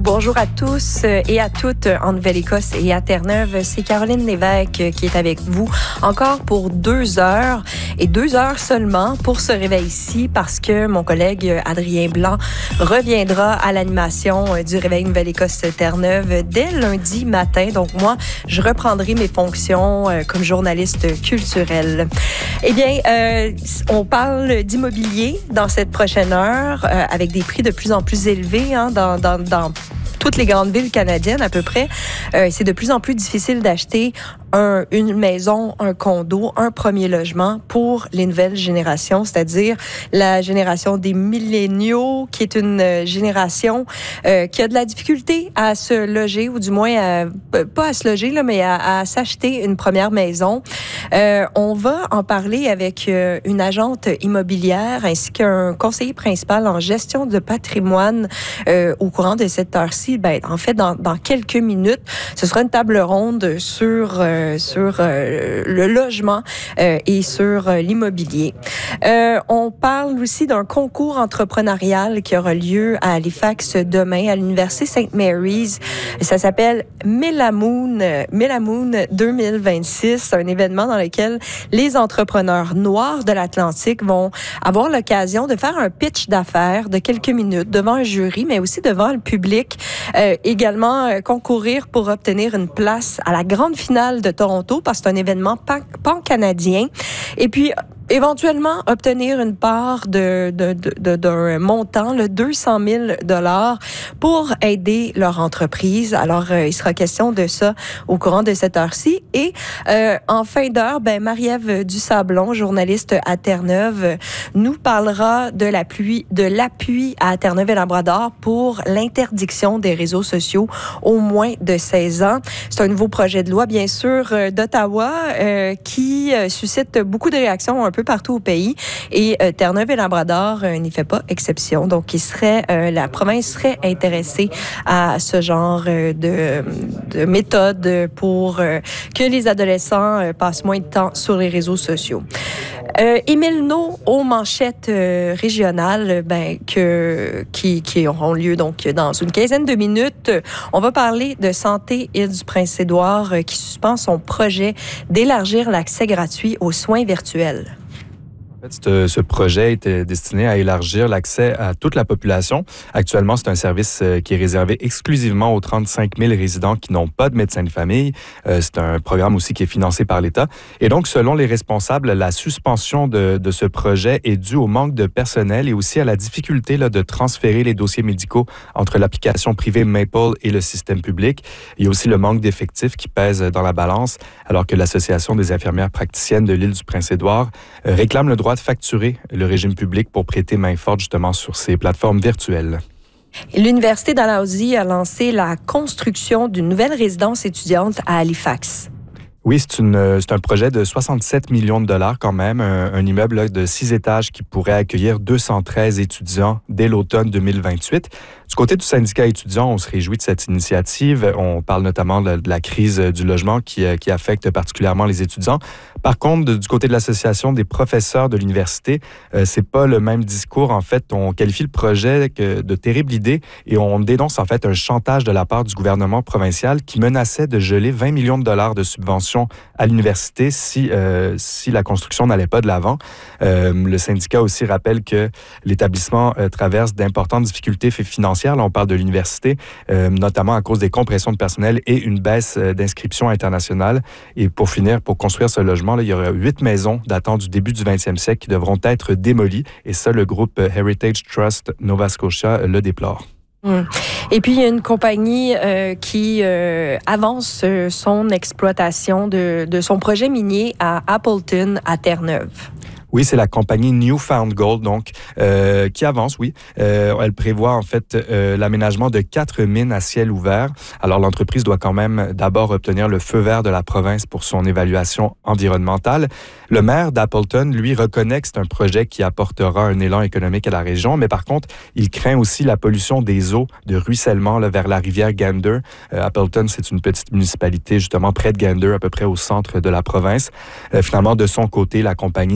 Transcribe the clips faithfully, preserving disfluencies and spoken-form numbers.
Bonjour à tous et à toutes en Nouvelle-Écosse et à Terre-Neuve. C'est Caroline Lévesque qui est avec vous encore pour deux heures et deux heures seulement pour ce réveil-ci parce que mon collègue Adrien Blanc reviendra à l'animation du Réveil Nouvelle-Écosse Terre-Neuve dès lundi matin. Donc moi, je reprendrai mes fonctions comme journaliste culturelle. Eh bien, euh, on parle d'immobilier dans cette prochaine heure euh, avec des prix de plus en plus élevés hein, dans, dans, dans toutes les grandes villes canadiennes à peu près. Euh, c'est de plus en plus difficile d'acheter un, une maison, un condo, un premier logement pour les nouvelles générations, c'est-à-dire la génération des milléniaux, qui est une génération euh, qui a de la difficulté à se loger, ou du moins, à, pas à se loger, là, mais à, à s'acheter une première maison. Euh, on va en parler avec euh, une agente immobilière ainsi qu'un conseiller principal en gestion de patrimoine euh, au courant de cette heure-ci. Ben, en fait, dans, dans quelques minutes, ce sera une table ronde sur euh, sur euh, le logement euh, et sur euh, l'immobilier. Euh, on parle aussi d'un concours entrepreneurial qui aura lieu à Halifax demain à l'Université Saint Mary's. Ça s'appelle Melamoon, Melamoon deux mille vingt-six, un événement dans lequel les entrepreneurs noirs de l'Atlantique vont avoir l'occasion de faire un pitch d'affaires de quelques minutes devant un jury, mais aussi devant le public. Euh, également, euh, concourir pour obtenir une place à la grande finale de Toronto, parce que c'est un événement pan- pan-canadien. Et puis, éventuellement, obtenir une part de, de, de, de, d'un montant, le deux cent mille dollars, pour aider leur entreprise. Alors, euh, il sera question de ça au courant de cette heure-ci. Et euh, en fin d'heure, ben, Marie-Ève Dusablon, journaliste à Terre-Neuve, nous parlera de l'appui, de l'appui à Terre-Neuve et Labrador pour l'interdiction des réseaux sociaux au moins de seize ans. C'est un nouveau projet de loi, bien sûr, euh, d'Ottawa, euh, qui euh, suscite beaucoup de réactions un peu partout au pays, et euh, Terre-Neuve et Labrador euh, n'y fait pas exception. Donc, il serait, euh, la province serait intéressée à ce genre euh, de, de méthode pour euh, que les adolescents euh, passent moins de temps sur les réseaux sociaux. Euh, Émile Nault aux manchettes euh, régionales, ben, que, qui, qui auront lieu donc dans une quinzaine de minutes. On va parler de Santé Île-du-Prince-Édouard euh, qui suspend son projet d'élargir l'accès gratuit aux soins virtuels. En fait, ce, ce projet était destiné à élargir l'accès à toute la population. Actuellement, c'est un service qui est réservé exclusivement aux trente-cinq mille résidents qui n'ont pas de médecin de famille. Euh, c'est un programme aussi qui est financé par l'État. Et donc, selon les responsables, la suspension de, de ce projet est due au manque de personnel et aussi à la difficulté là, de transférer les dossiers médicaux entre l'application privée Maple et le système public. Il y a aussi le manque d'effectifs qui pèse dans la balance, alors que l'Association des infirmières praticiennes de l'île du Prince-Édouard euh, réclame le droit de facturer le régime public pour prêter main forte justement sur ces plateformes virtuelles. L'Université Dalhousie a lancé la construction d'une nouvelle résidence étudiante à Halifax. Oui, c'est, une, c'est un projet de soixante-sept millions de dollars quand même, un, un immeuble là, de six étages qui pourrait accueillir deux cent treize étudiants dès l'automne deux mille vingt-huit. Du côté du syndicat étudiant, on se réjouit de cette initiative. On parle notamment de, de la crise du logement qui, qui affecte particulièrement les étudiants. Par contre, de, du côté de l'Association des professeurs de l'université, euh, c'est pas le même discours. En fait, on qualifie le projet que de terrible idée et on dénonce en fait un chantage de la part du gouvernement provincial qui menaçait de geler vingt millions de dollars de subventions à l'université si, euh, si la construction n'allait pas de l'avant. Euh, le syndicat aussi rappelle que l'établissement euh, traverse d'importantes difficultés financières. Là, on parle de l'université, euh, notamment à cause des compressions de personnel et une baisse euh, d'inscriptions internationales. Et pour finir, pour construire ce logement, là, il y aura huit maisons datant du début du vingtième siècle qui devront être démolies. Et ça, le groupe Heritage Trust Nova Scotia le déplore. Mmh. Et puis, il y a une compagnie euh, qui euh, avance euh, son exploitation de, de son projet minier à Appleton, à Terre-Neuve. Oui, c'est la compagnie Newfound Gold, donc, euh, qui avance, oui. Euh, elle prévoit, en fait, euh, l'aménagement de quatre mines à ciel ouvert. Alors, l'entreprise doit quand même d'abord obtenir le feu vert de la province pour son évaluation environnementale. Le maire d'Appleton, lui, reconnaît que c'est un projet qui apportera un élan économique à la région, mais par contre, il craint aussi la pollution des eaux de ruissellement là, vers la rivière Gander. Euh, Appleton, c'est une petite municipalité, justement, près de Gander, à peu près au centre de la province. Euh, finalement, de son côté, la compagnie, elle, a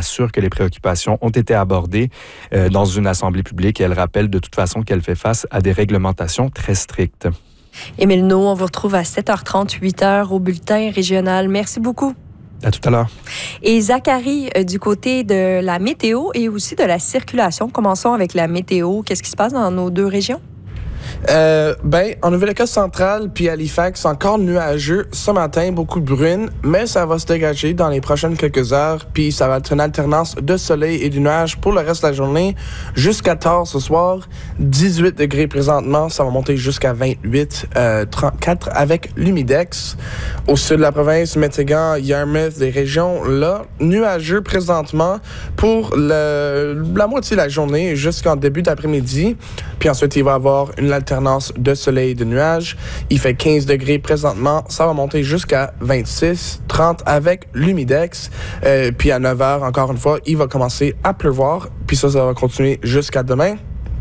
assure que les préoccupations ont été abordées euh, dans une assemblée publique et elle rappelle de toute façon qu'elle fait face à des réglementations très strictes. Émile Naud, on vous retrouve à sept heures trente, huit heures au bulletin régional. Merci beaucoup. À tout à l'heure. Et Zachary, euh, du côté de la météo et aussi de la circulation, commençons avec la météo. Qu'est-ce qui se passe dans nos deux régions? Euh, ben, en Nouvelle-Écosse centrale puis Halifax, encore nuageux ce matin, beaucoup de bruine, mais ça va se dégager dans les prochaines quelques heures, puis ça va être une alternance de soleil et du nuage pour le reste de la journée, jusqu'à tard ce soir, dix-huit degrés présentement, ça va monter jusqu'à vingt-huit, euh, trente-quatre avec l'humidex. Au sud de la province, Métégan, Yarmouth, des régions là, nuageux présentement pour le, la moitié de la journée jusqu'en début d'après-midi, puis ensuite il va y avoir une alternance de soleil et de nuages. Il fait quinze degrés présentement. Ça va monter jusqu'à vingt-six, trente avec l'humidex. Euh, puis à neuf heures, encore une fois, il va commencer à pleuvoir. Puis ça, ça va continuer jusqu'à demain.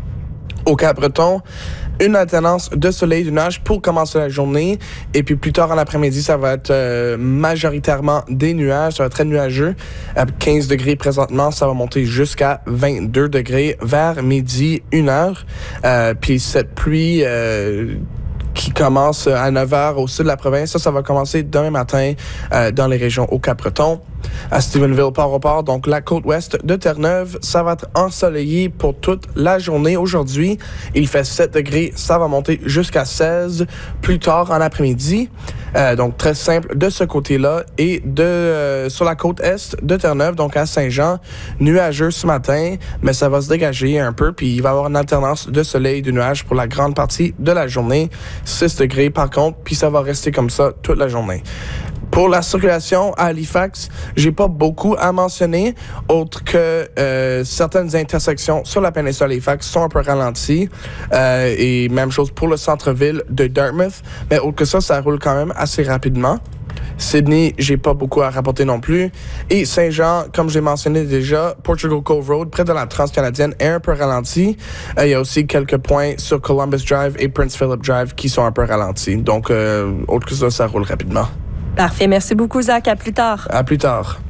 Au Cap-Breton, une alternance de soleil et de nuages pour commencer la journée. Et puis plus tard en après-midi, ça va être euh, majoritairement des nuages. Ça va être très nuageux. À quinze degrés présentement, ça va monter jusqu'à vingt-deux degrés vers midi, une heure. Euh, puis cette pluie... Euh, qui commence à neuf heures au sud de la province. Ça, ça va commencer demain matin euh, dans les régions au Cap-Breton. À Stephenville, Port-au-Port, donc la côte ouest de Terre-Neuve, ça va être ensoleillé pour toute la journée. Aujourd'hui, il fait sept degrés, ça va monter jusqu'à seize plus tard en après-midi. Euh, donc très simple de ce côté-là. Et de euh, sur la côte est de Terre-Neuve, donc à Saint-Jean, nuageux ce matin, mais ça va se dégager un peu, puis il va y avoir une alternance de soleil et de nuages pour la grande partie de la journée. six degrés par contre, puis ça va rester comme ça toute la journée. Pour la circulation à Halifax, j'ai pas beaucoup à mentionner, autre que euh, certaines intersections sur la péninsule Halifax sont un peu ralenties. Euh, et même chose pour le centre-ville de Dartmouth. Mais autre que ça, ça roule quand même assez rapidement. Sydney, j'ai pas beaucoup à rapporter non plus. Et Saint-Jean, comme j'ai mentionné déjà, Portugal Cove Road, près de la Transcanadienne, est un peu ralenti. Euh, il y a aussi quelques points sur Columbus Drive et Prince Philip Drive qui sont un peu ralentis. Donc, euh, autre que ça, ça roule rapidement. Parfait. Merci beaucoup, Zach. À plus tard. À plus tard.